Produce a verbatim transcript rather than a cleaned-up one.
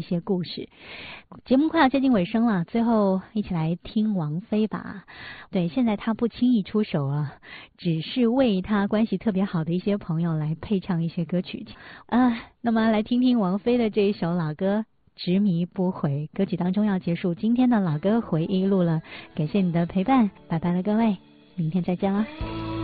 些故事。节目快要接近尾声了，最后一起来听王菲吧。对，现在她不轻易出手啊，只是为她关系特别好的一些朋友来配唱一些歌曲啊。那么来听听王菲的这一首老歌执迷不悔。歌曲当中要结束今天的老歌回忆录了，感谢你的陪伴，拜拜了各位，明天再见啦。